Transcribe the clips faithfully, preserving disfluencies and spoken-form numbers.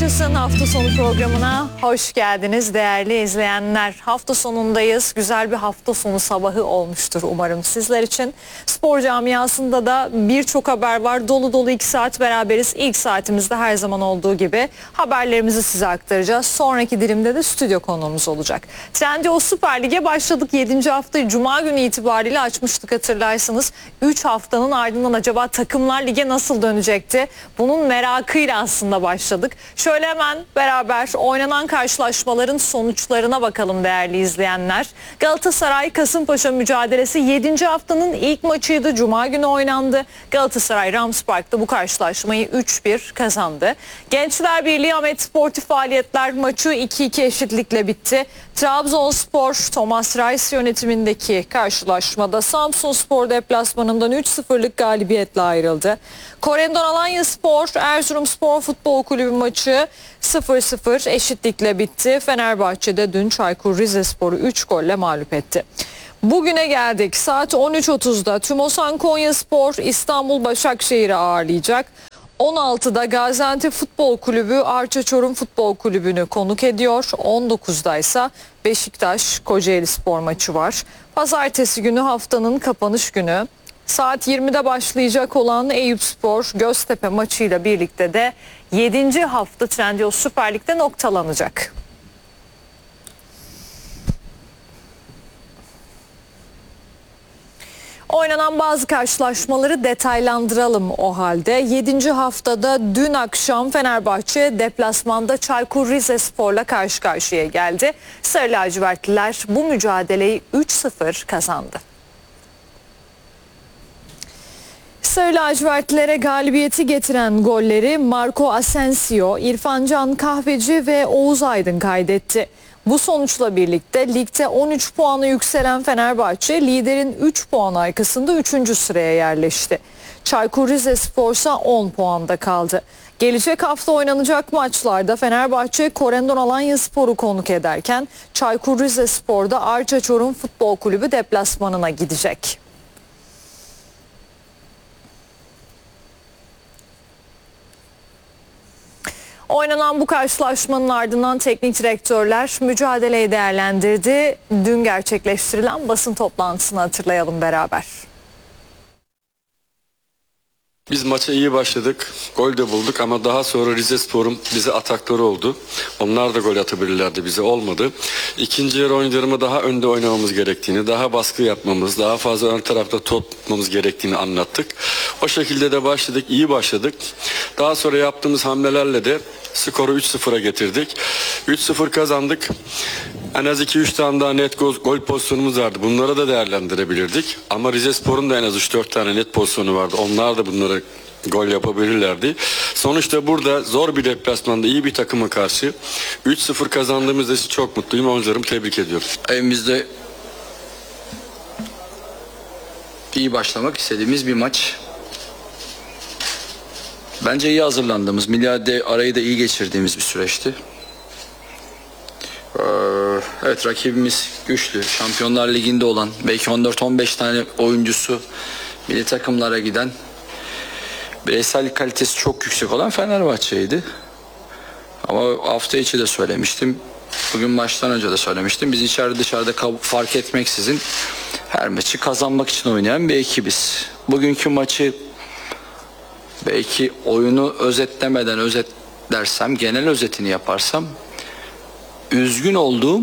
Yaşasın hafta sonu programına hoş geldiniz değerli izleyenler. Hafta sonundayız. Güzel bir hafta sonu sabahı olmuştur umarım sizler için. Spor camiasında da birçok haber var. Dolu dolu iki saat beraberiz. İlk saatimizde her zaman olduğu gibi haberlerimizi size aktaracağız. Sonraki dilimde de stüdyo konuğumuz olacak. Trendyol Süper Lig'e başladık. yedinci haftayı Cuma günü itibariyle açmıştık hatırlarsınız. üç haftanın ardından acaba takımlar lige nasıl dönecekti? Bunun merakıyla aslında başladık. Şöyle hemen beraber oynanan karşılaşmaların sonuçlarına bakalım değerli izleyenler. Galatasaray Kasımpaşa mücadelesi yedinci haftanın ilk maçıydı. Cuma günü oynandı. Galatasaray Rams Park'ta bu karşılaşmayı üç bir kazandı. Gençler Birliği Ahmet Sportif Faaliyetler maçı iki iki eşitlikle bitti. Trabzonspor Thomas Reis yönetimindeki karşılaşmada Samsunspor deplasmanından üç sıfırlık galibiyetle ayrıldı. Korendon Alanyaspor Erzurumspor Futbol Kulübü maçı sıfır sıfır eşitlikle bitti. Fenerbahçe'de dün Çaykur Rizespor'u üç golle mağlup etti. Bugüne geldik. Saat on üç otuzda Tümosan Konyaspor İstanbul Başakşehir'i ağırlayacak. on altıda Gaziantep Futbol Kulübü Arça Çorum Futbol Kulübü'nü konuk ediyor. on dokuzda ise Beşiktaş Kocaeli Spor maçı var. Pazartesi günü haftanın kapanış günü. Saat yirmide başlayacak olan Eyüpspor Göztepe maçıyla birlikte de yedinci hafta Trendyol Süper Lig'de noktalanacak. Oynanan bazı karşılaşmaları detaylandıralım o halde. yedinci haftada dün akşam Fenerbahçe deplasmanda Çaykur Rizespor'la karşı karşıya geldi. Sarı lacivertliler bu mücadeleyi üç sıfır kazandı. Sarı lacivertlilere galibiyeti getiren golleri Marco Asensio, İrfan Can Kahveci ve Oğuz Aydın kaydetti. Bu sonuçla birlikte ligde on üç puanı yükselen Fenerbahçe liderin üç puan arkasında üçüncü sıraya yerleşti. Çaykur Rizespor ise on puanda kaldı. Gelecek hafta oynanacak maçlarda Fenerbahçe Korendon Alanyaspor'u konuk ederken Çaykur Rizespor'da Arça Çorum Futbol Kulübü deplasmanına gidecek. Oynanan bu karşılaşmanın ardından teknik direktörler mücadeleyi değerlendirdi. Dün gerçekleştirilen basın toplantısını hatırlayalım beraber. Biz maça iyi başladık. Gol de bulduk ama daha sonra Rizespor'un bize atakları oldu. Onlar da gol atabilirlerdi, bize olmadı. İkinci yarı oyuncularıma daha önde oynamamız gerektiğini, daha baskı yapmamız, daha fazla ön tarafta top tutmamız gerektiğini anlattık. O şekilde de başladık, iyi başladık. Daha sonra yaptığımız hamlelerle de skoru üç sıfıra getirdik. üç sıfır kazandık. En az iki üç tane daha net gol, gol pozisyonumuz vardı. Bunları da değerlendirebilirdik. Ama Rizespor'un da en az üç dört tane net pozisyonu vardı. Onlar da bunları gol yapabilirlerdi. Sonuçta burada zor bir deplasmanda iyi bir takıma karşı üç sıfır kazandığımızda çok mutluyum. Oyuncularımı tebrik ediyorum. Evimizde iyi başlamak istediğimiz bir maç. Bence iyi hazırlandığımız, milyarde arayı da iyi geçirdiğimiz bir süreçti. Ee, evet, rakibimiz güçlü. Şampiyonlar Ligi'nde olan, belki on dört on beş tane oyuncusu milli takımlara giden, bireysel kalitesi çok yüksek olan Fenerbahçe'ydi. Ama hafta içi de söylemiştim. Bugün maçtan önce de söylemiştim. Biz içeride dışarıda fark etmeksizin her maçı kazanmak için oynayan bir ekibiz. Bugünkü maçı belki oyunu özetlemeden özetlersem, genel özetini yaparsam, üzgün olduğum,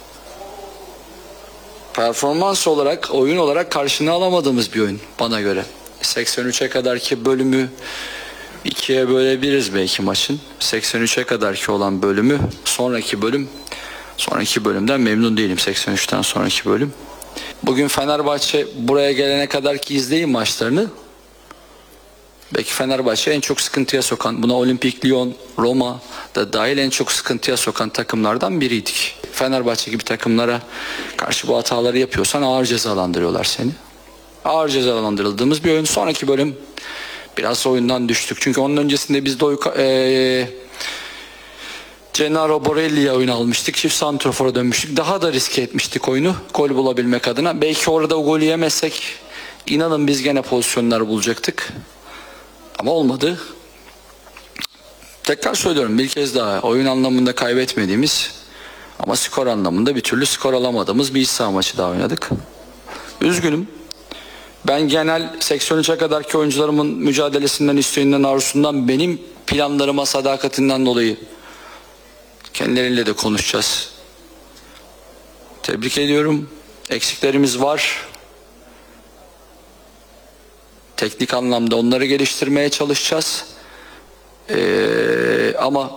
performans olarak, oyun olarak karşını alamadığımız bir oyun bana göre. seksen üçe kadarki bölümü ikiye bölebiliriz belki maçın. seksen üçe kadarki olan bölümü, sonraki bölüm, sonraki bölümden memnun değilim, seksen üçten sonraki bölüm. Bugün Fenerbahçe buraya gelene kadarki izleyin maçlarını. Belki Fenerbahçe en çok sıkıntıya sokan, buna Olimpik Lyon, Roma da dahil en çok sıkıntıya sokan takımlardan biriydik. Fenerbahçe gibi takımlara karşı bu hataları yapıyorsan ağır cezalandırıyorlar seni. Ağır cezalandırıldığımız bir oyun. Sonraki bölüm biraz oyundan düştük. Çünkü onun öncesinde biz Doyka, ee, Gennaro Borelli'ye oyun almıştık. Çift santrofora dönmüştük. Daha da riske etmiştik oyunu gol bulabilmek adına. Belki orada o golü yemezsek inanın biz gene pozisyonlar bulacaktık. Ama olmadı. tekrar söylüyorum bir kez daha, oyun anlamında kaybetmediğimiz ama skor anlamında bir türlü skor alamadığımız bir iç saha maçı daha oynadık. Üzgünüm. Ben genel seksen üçe kadarki oyuncularımın mücadelesinden, isteğinden, arzusundan, benim planlarıma sadakatinden dolayı kendileriyle de konuşacağız. Tebrik ediyorum. Eksiklerimiz var. Teknik anlamda onları geliştirmeye çalışacağız. Ee, ama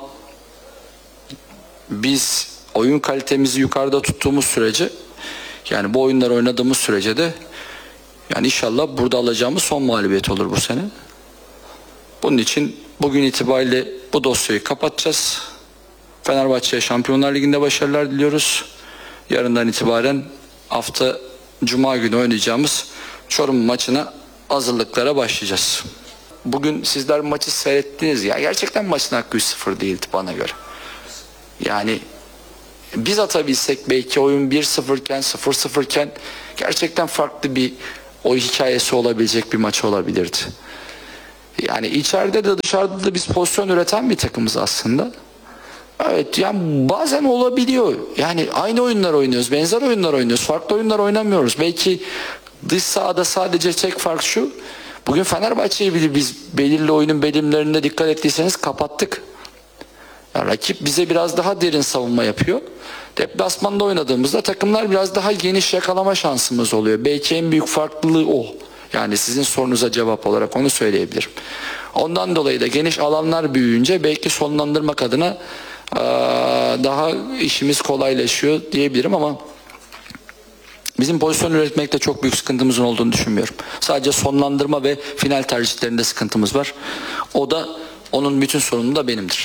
biz oyun kalitemizi yukarıda tuttuğumuz sürece, yani bu oyunları oynadığımız sürece de yani inşallah burada alacağımız son mağlubiyet olur bu sene. Bunun için bugün itibariyle bu dosyayı kapatacağız. Fenerbahçe'ye Şampiyonlar Ligi'nde başarılar diliyoruz. Yarından itibaren hafta Cuma günü oynayacağımız Çorum maçına hazırlıklara başlayacağız. Bugün sizler maçı seyrettiniz ya, gerçekten maçın hakkı üç sıfır değildi bana göre. Yani biz atabilsek belki oyun bir sıfır iken, sıfır sıfır iken gerçekten farklı bir o hikayesi olabilecek bir maç olabilirdi. Yani içeride de dışarıda da biz pozisyon üreten bir takımız aslında. Evet, yani bazen olabiliyor. Yani aynı oyunlar oynuyoruz, benzer oyunlar oynuyoruz, farklı oyunlar oynamıyoruz. Belki dış sahada sadece tek fark şu: bugün Fenerbahçe'yi bile biz belirli oyunun bölümlerinde dikkat ettiyseniz kapattık. Yani rakip bize biraz daha derin savunma yapıyor. Deplasmanda oynadığımızda takımlar biraz daha geniş yakalama şansımız oluyor. Belki en büyük farklılığı o. Yani sizin sorunuza cevap olarak onu söyleyebilirim. Ondan dolayı da geniş alanlar büyüyünce belki sonlandırmak adına daha işimiz kolaylaşıyor diyebilirim ama bizim pozisyon üretmekte çok büyük sıkıntımızın olduğunu düşünmüyorum. Sadece sonlandırma ve final tercihlerinde sıkıntımız var. O da, onun bütün sorunu da benimdir.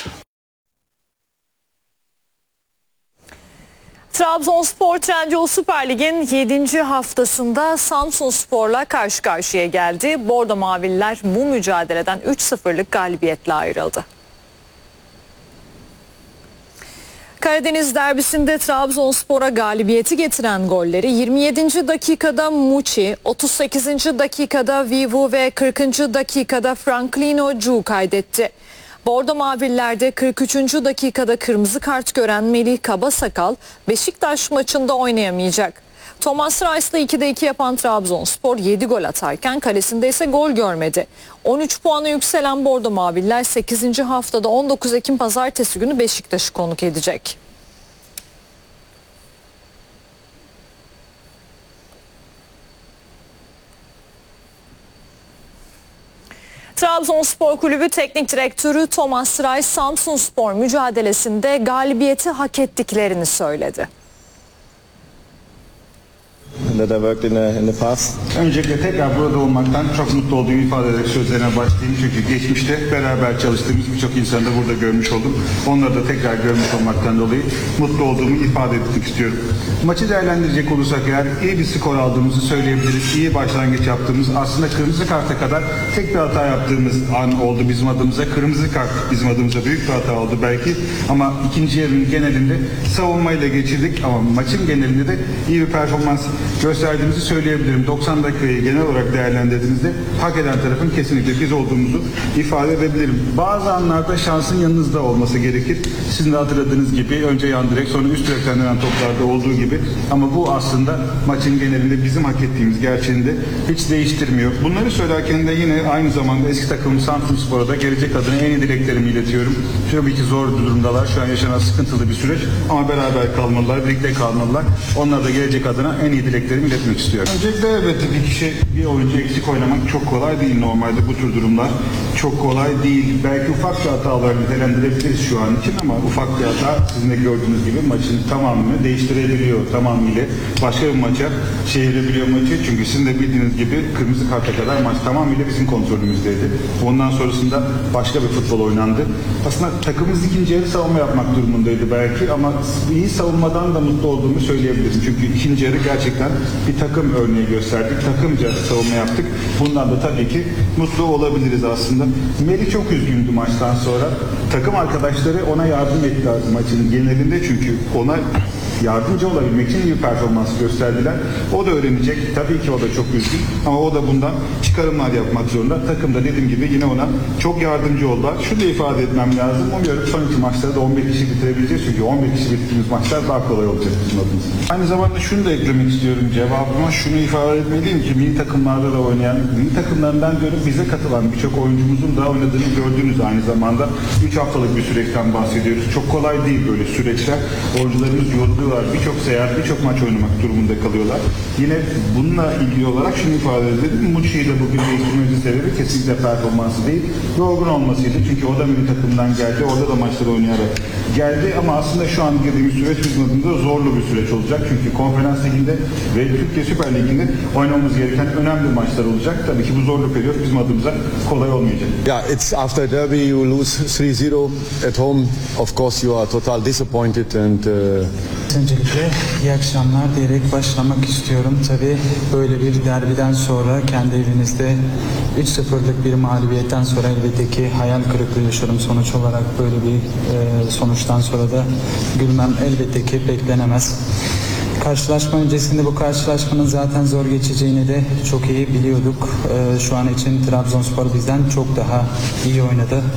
Trabzonspor Trendyol Süper Lig'in yedinci haftasında Samsunspor'la karşı karşıya geldi. Bordo Mavililer bu mücadeleden üç sıfırlık galibiyetle ayrıldı. Karadeniz derbisinde Trabzonspor'a galibiyeti getiren golleri yirmi yedinci dakikada Muçi, otuz sekizinci dakikada Vivu ve kırkıncı dakikada Franklino Cu kaydetti. Bordo Mavillerde kırk üçüncü dakikada kırmızı kart gören Melih Kabasakal Beşiktaş maçında oynayamayacak. Thomas Reis'le ikide iki yapan Trabzonspor yedi gol atarken kalesinde ise gol görmedi. on üç puana yükselen Bordo Maviller sekizinci haftada on dokuz Ekim Pazartesi günü Beşiktaş'ı konuk edecek. Trabzonspor Kulübü Teknik Direktörü Thomas Reis Samsunspor mücadelesinde galibiyeti hak ettiklerini söyledi. That I worked in the, in the past. Öncelikle tekrar burada olmaktan çok mutlu olduğumu ifade ederek sözlerine başlayayım. Çünkü geçmişte beraber çalıştığımız birçok insanı da burada görmüş oldum. Onları da tekrar görmüş olmaktan dolayı mutlu olduğumu ifade etmek istiyorum. Maçı değerlendirecek olursak eğer iyi bir skor aldığımızı söyleyebiliriz. İyi başlangıç yaptığımız, aslında kırmızı karta kadar tek bir hata yaptığımız an oldu bizim adımıza. Kırmızı kart bizim adımıza büyük bir hata oldu belki. Ama ikinci yarının genelinde savunmayla geçirdik. Ama maçın genelinde de iyi bir performans gösterdiğimizi söyleyebilirim. doksan dakikayı genel olarak değerlendirdiğimizde hak eden tarafın kesinlikle biz olduğumuzu ifade edebilirim. Bazı anlarda şansın yanınızda olması gerekir. Sizin de hatırladığınız gibi önce yan direk sonra üst direkten dönen toplarda olduğu gibi. Ama bu aslında maçın genelinde bizim hak ettiğimiz gerçeğini de hiç değiştirmiyor. Bunları söylerken de yine aynı zamanda eski takımım Samsunspor'a da gelecek adına en iyi dileklerimi iletiyorum. Tabii ki zor durumdalar. Şu an yaşanan sıkıntılı bir süreç. Ama beraber kalmalılar, birlikte kalmalılar. Onlar da gelecek adına en iyi dileklerimi iletmek istiyorum. Öncelikle elbette bir kişi, bir oyuncu eksik oynamak çok kolay değil normalde bu tür durumlar. Çok kolay değil. Belki ufak bir hata olarak nitelendirebiliriz şu an için ama ufak bir hata sizin de gördüğünüz gibi maçın tamamını değiştirebiliyor tamamıyla. Başka bir maça çevirebiliyor maçı. Çünkü sizin de bildiğiniz gibi kırmızı karta kadar maç tamamıyla bizim kontrolümüzdeydi. Ondan sonrasında başka bir futbol oynandı. Aslında takımımız ikinci yarı savunma yapmak durumundaydı belki ama iyi savunmadan da mutlu olduğumu söyleyebilirim. Çünkü ikinci yarı gerçekten bir takım örneği gösterdik. Takımca savunma yaptık. Bundan da tabii ki mutlu olabiliriz aslında. Melih çok üzgündü maçtan sonra. Takım arkadaşları ona yardım etti maçın genelinde, çünkü ona yardımcı olabilmek için iyi bir performans gösterdiler. O da öğrenecek. Tabii ki o da çok üzgün ama o da bundan çıkarımlar yapmak zorunda. Takım da dediğim gibi yine ona çok yardımcı oldular. Şunu da ifade etmem lazım. Umuyorum son iki maçta da on bir kişi bitirebileceğiz. Çünkü on bir kişi bitirdiğimiz maçlar daha kolay olacak bizim adımıza. Aynı zamanda şunu da eklemek istiyorum cevabıma. Şunu ifade etmeliyim ki milli takımlarda da oynayan, milli takımlarından diyorum bize katılan birçok oyuncumuzun da oynadığını gördüğünüz aynı zamanda üç haftalık bir süreçten bahsediyoruz. Çok kolay değil böyle süreçler. Oyuncularımız yoruluyor. Birçok seyahat, birçok maç oynamak durumunda kalıyorlar. Yine bununla ilgili olarak şunu ifade edelim. Muçi'yi de bugün değiştirmemizin sebebi kesinlikle performansı değil, yorgun olmasıydı. Çünkü o da milli takımdan geldi, orada da maçları oynayarak geldi. Ama aslında şu an girdiğimiz süreç bizim adımıza zorlu bir süreç olacak. Çünkü Konferans Ligi'nde ve Türkiye Süper Ligi'nde oynamamız gereken önemli maçlar olacak. Tabii ki bu zorlu periyot bizim adımıza kolay olmayacak. Yeah, it's after derby you lose three zero at home. Of course you are total disappointed and uh, Öncelikle iyi akşamlar diyerek başlamak istiyorum. Tabii böyle bir derbiden sonra kendi evinizde üç sıfırlık bir mağlubiyetten sonra elbette ki hayal kırıklığı yaşıyorum. Sonuç olarak böyle bir e, sonuçtan sonra da gülmem elbette ki beklenemez. Karşılaşma öncesinde bu karşılaşmanın zaten zor geçeceğini de çok iyi biliyorduk. E, şu an için Trabzonspor bizden çok daha iyi oynadı.